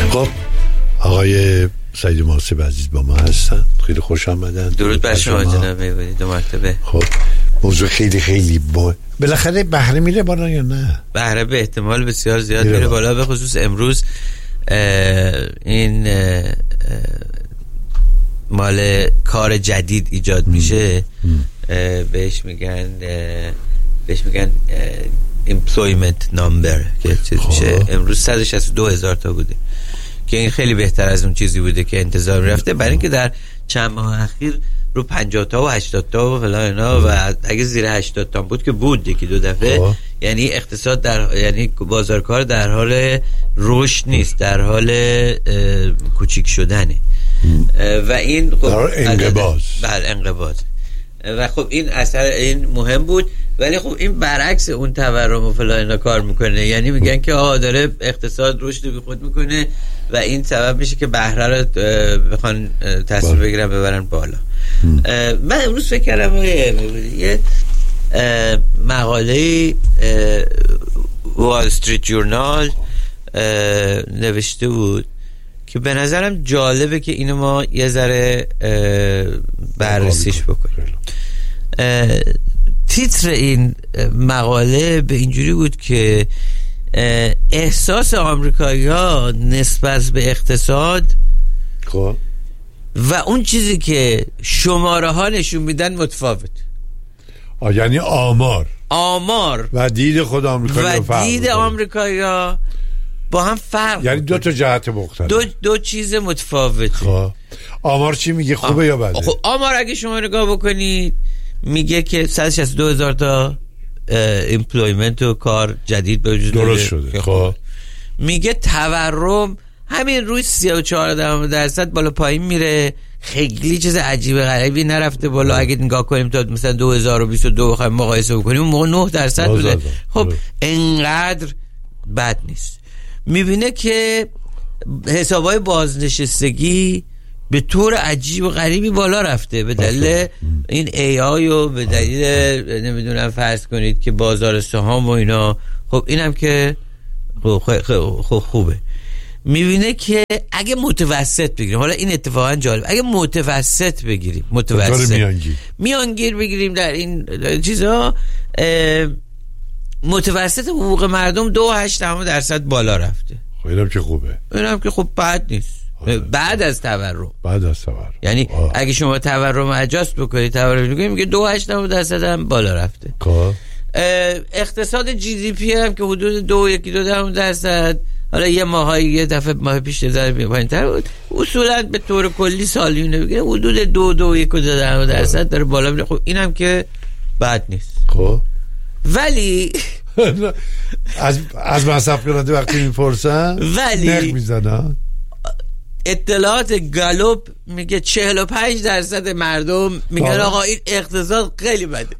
خب آقای سعید محاسب عزیز با ما هستن، خیلی خوش آمدن. درود بر شما جناب میبودید دو مرتبه. خب موضوع خیلی بالاخره بهره میره بالا یا نه؟ بهره به احتمال بسیار زیاد میره بالا، به خصوص امروز این مال کار جدید ایجاد میشه، بهش میگن employment number که چیز میشه. امروز 162,000 تا بوده که این خیلی بهتر از اون چیزی بوده که انتظار میرفته، برای اینکه در چند ماه اخیر رو 50 تا و 80 تا و فلان اینا و اگه زیر 80 تا بود که بود یکی دو دفعه، یعنی اقتصاد یعنی بازار کار در حال رشد نیست، در حال کوچیک شدنه و این خب انقباض. بله انقباض. و خب این اثر این مهم بود، ولی خب این برعکس اون تورم و فلان اینا کار میکنه، یعنی میگن که داره اقتصاد رشد بی خود میکنه و این سبب میشه که بهره رو بخوان تصویر بگیرن ببرن بالا. من امروز فکر کردم یه مقاله وال استریت جورنال نوشته بود که به نظرم جالبه که اینو ما یه ذره بررسیش بکنیم. تیتر این مقاله به اینجوری بود که احساس آمریکایی‌ها نسبت به اقتصاد و اون چیزی که شماره ها نشون میدن متفاوت. یعنی آمار و دید خود آمریکایی‌ها و دید آمریکایی‌ها با هم فرق، یعنی دو تا جهت مختلف، دو چیز متفاوته. آمار چی میگه، خوبه یا بده؟ آمار اگه شما نگاه بکنید میگه که 162,000 تا ایمپلویمنت و کار جدید به وجود درست شده. خب میگه تورم همین روی 34% بالا پایین میره، خیلی چیز عجیب غریبی نرفته بالا. اگه نگاه کنیم تا مثلا 2022 بخوایم مقایسه بکنیم اون موقع 9% بوده. خب انقدر بد نیست. میبینه که حسابای بازنشستگی به طور عجیب و غریبی بالا رفته به دلیل این AI و به دلیل نمیدونم فرض کنید که بازار سهام و اینا. خب اینم که خوبه. میبینه که اگه متوسط بگیریم، حالا این اتفاقا جالب، اگه متوسط بگیریم، میانگیر بگیریم در این چیزها، متوسط حقوق مردم 2.8% بالا رفته. اینم که خوبه، اینم که خب بد نیست. بعد از تورم یعنی اگه شما تورم اجاست بکنید، تورم میگه 2.8% هم بالا رفته. اقتصاد GDP هم که حدود 2.1-2%، حالا یه ماه پیش نظر پایین‌تر بود، اصولا به طور کلی سالیانه میگه حدود 2.1-2% داره بالا میره. خب اینم که بد نیست. خب ولی از مصرف کننده وقتی میپرسن نق میزنن. اطلاعات گالوپ میگه 45% مردم میگن آقا این اقتصاد خیلی بده.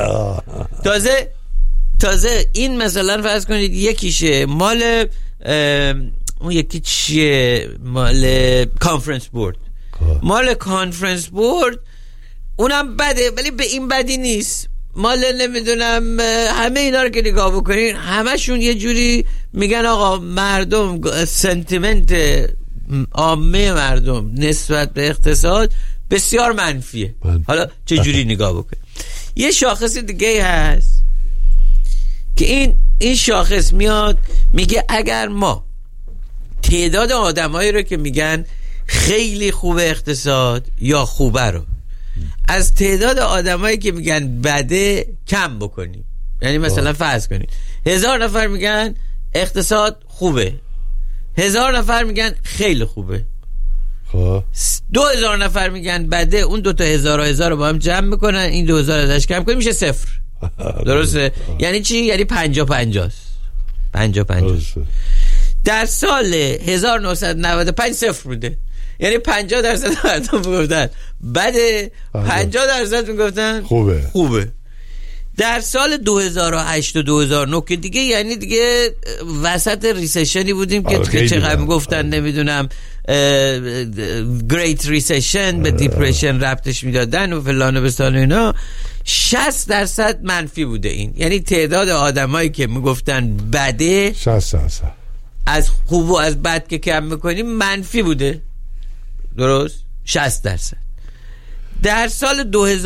تازه این مثلا فرض کنید یکیشه مال اون یکی چیه، مال کانفرنس بورد. مال کانفرنس بورد اونم بده ولی به این بدی نیست. مال نمیدونم همه اینا رو که نگاه بکنین همشون یه جوری میگن آقا مردم سنتیمنت عامه مردم نسبت به اقتصاد بسیار منفیه. حالا چه جوری نگاه بکنین؟ یه شاخص دیگه هست که این شاخص میاد میگه اگر ما تعداد آدمایی رو که میگن خیلی خوبه اقتصاد یا خوبه رو از تعداد آدمایی که میگن بده کم بکنیم، یعنی مثلا فرض کنید 1000 نفر میگن اقتصاد خوبه، 1000 نفر میگن خیلی خوبه، 2000 نفر میگن بده، اون دو تا 1000 رو با هم جمع میکنن، این 2000 ازش کم کنیم میشه 0. درسته؟ یعنی چی؟ یعنی 50-50 در سال 1995 0 بوده، یعنی 50% مردم میگفتن بده، 50% میگفتن خوبه. در سال 2008 و 2009 که دیگه یعنی دیگه وسط ریسشنی بودیم که چقدر میگفتن نمیدونم گریت ریسشن به دیپرشن ربطش میدادن و فلان و بسان اینا، 60% منفی بوده. این یعنی تعداد آدمایی که میگفتن بده 60%، از خوب و از بد که کم میکنیم منفی بوده، درست؟ 60%. در سال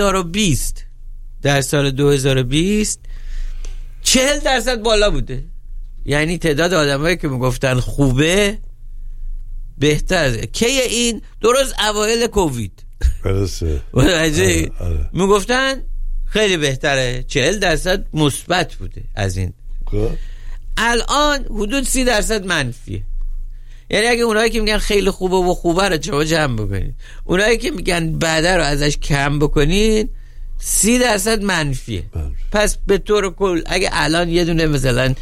2020 40% بالا بوده. یعنی تعداد آدمایی که میگفتن خوبه بهتره. کی این؟ درست اوایل کووید درسته میگفتن خیلی بهتره، 40% مثبت بوده از این. الان حدود 30% منفیه. یعنی اگه اونایی که میگن خیلی خوبه و خوبه رو شما جمع بکنید، اونایی که میگن بده رو ازش کم بکنید، 30% منفیه. پس به طور کل اگه الان یه دونه مثلا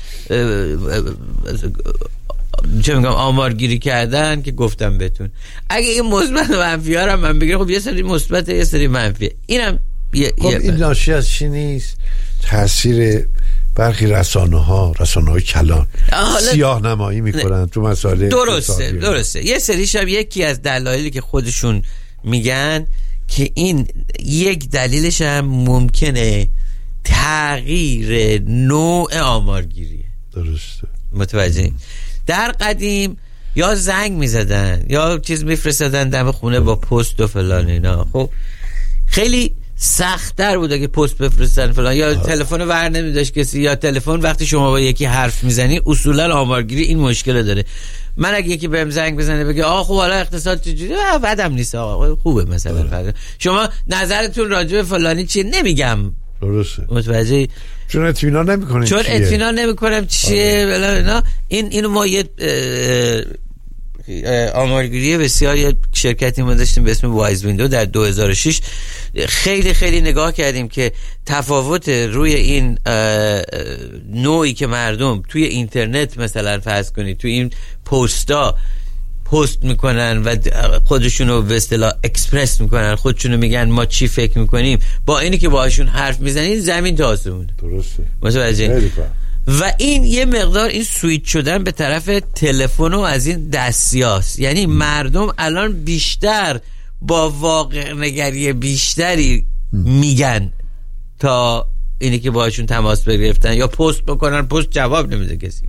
چه میگم آمارگیری کردن که گفتم بهتون، اگه این مثبت و منفی ها رو من بگیرم، خب یه سری مثبت یه سری منفیه. اینم خب این ناشی از چی نیست؟ تاثیر برخی رسانه های کلان سیاه نمایی میکنن تو مسائل. درسته. یه سریش هم یکی از دلایلی که خودشون میگن که این یک دلیلش هم ممکنه تغییر نوع آمارگیریه. درسته. متوجه؟ در قدیم یا زنگ میزدن یا چیز میفرستادن دم خونه با پست و فلان اینا، خب خیلی سخت‌تر بود که پست بفرستن فلان، یا تلفن ور نمیداشت کسی، یا تلفن وقتی شما با یکی حرف میزنی اصولا آمارگیری این مشکل داره. من اگه یکی بهم زنگ بزنه بگه خب حالا اقتصاد چجوری، بدم نیست آقا، خوبه مثلا شما نظرتون راجع به فلانی چیه، نمیگم. درسته. متوجه؟ چون اطمینان نمیکنم چیه بلا. اینو ما یه آمارگیری بسیار، یه شرکتی ما داشتیم به اسم وایز ویندو در 2006 خیلی خیلی نگاه کردیم که تفاوت روی این نوعی که مردم توی اینترنت مثلا فرض کنید توی این پست میکنن و خودشونو به اصطلاح اکسپرس میکنن، خودشونو میگن ما چی فکر میکنیم، با اینی که باهاشون حرف میزنین زمین تا آسمون. درسته. متوجه؟ و این یه مقدار این سویچ شدن به طرف تلفن و از این دستیاست. یعنی مردم الان بیشتر با واقع نگری بیشتری میگن تا اینی که باهاشون تماس بگرفتن یا پست بکنن، پست جواب نمیده کسی.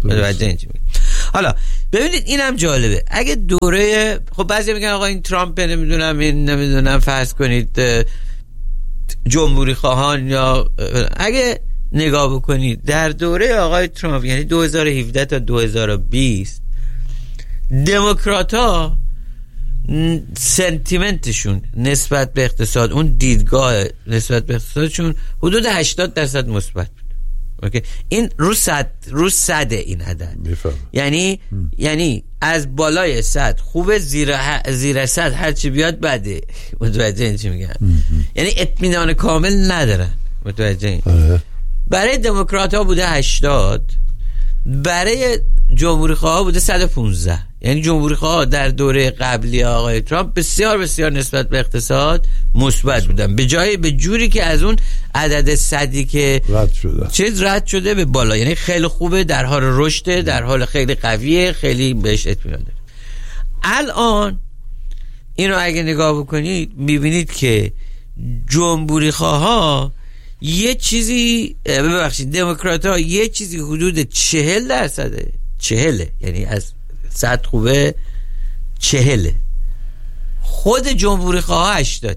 حالا ببینید اینم جالبه. اگه دوره، خب بعضی میگن آقا این ترامپ نمیدونم فرض کنید جمهوری خواهان، یا اگه نگاه بکنید در دوره آقای ترامپ یعنی 2017 تا 2020 دموکرات‌ها سنتیمنتشون نسبت به اقتصاد، اون دیدگاه نسبت به اقتصادشون حدود 80% مثبت بود. اوکی، این رو صد این عدد یعنی از بالای 100 خوبه، زیر 100 هرچی بیاد بده. متوجه این چی میگن؟ یعنی اطمینان کامل ندارن. متوجه این؟ برای دموکرات ها بوده 80، برای جمهوری خواه بوده 115. یعنی جمهوری خواه در دوره قبلی آقای ترامپ بسیار بسیار نسبت به اقتصاد مثبت بودن، به جوری که از اون عدد 100 که رد شده به بالا. یعنی خیلی خوبه، در حال رشد، در حال خیلی قویه، خیلی بهش اطمینان داره. الان اینو اگه نگاه بکنید میبینید که جمهوری خواه یه چیزی، دموکرات ها یه چیزی حدود 40%، یعنی از 100 خوبه 40، خود جمهوری خواه 80.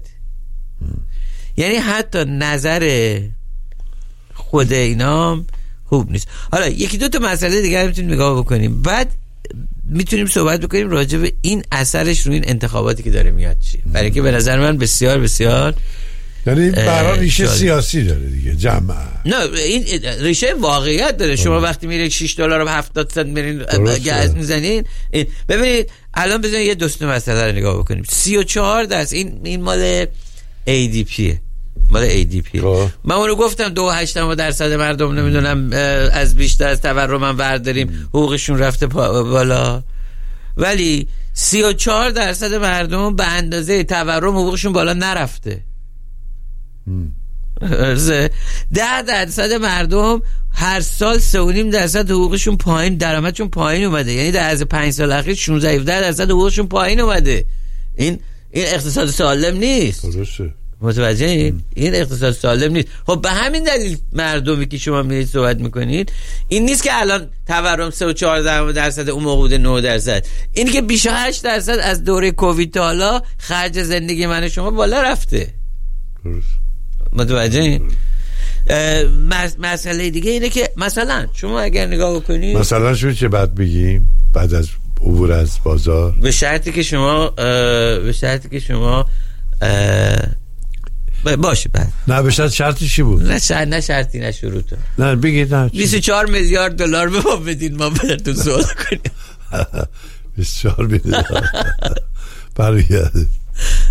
یعنی حتی نظر خود اینا خوب نیست. حالا یکی دو تا مسئله دیگه میتونیم نگاه بکنیم، بعد میتونیم صحبت بکنیم راجع به این اثرش روی این انتخاباتی که داره میاد چی، برای که به نظر من بسیار بسیار یعنی برای ریشه سیاسی داره دیگه جمع. نه، این ریشه واقعیت داره. شما وقتی میرید $6 و 70 سنت میرین گاز میزنین. ببینید الان بزنید یه دوست مسئله رو نگاه بکنیم. 34% این مال ADP، مال ADP. من اونو گفتم 2.8% مردم نمیدونم از بیشتر از تورم برداریم، حقوقشون رفته بالا، ولی 34% مردم به اندازه تورم حقوقشون بالا نرفته. 10% مردم هر سال 3.5% حقوقشون پایین، درآمدشون پایین اومده. یعنی در از 5 سال اخیر 16-17% حقوقشون پایین اومده. این اقتصاد سالم نیست. متوجه این اقتصاد سالم نیست. خب به همین دلیل مردمی که شما میرید صحبت میکنید این نیست که الان تورم 3.4% اون موقع بوده 9%، اینی که بیش از 8% از دوره کووید تا حالا خرج زندگی من شما بالا رفته. متوجه مسئله دیگه اینه که مثلا شما اگر نگاه بکنید مثلا شو چه بعد بگیم بعد از عبور از بازار به شرطی که شما باشه بعد نه به شرطی چی بود؟ نه شرطی نه شروطه. نه بگید نه 24 میلیارد دلار به ما بدین ما براتون سوال کنیم. 24 میلیارد برگرده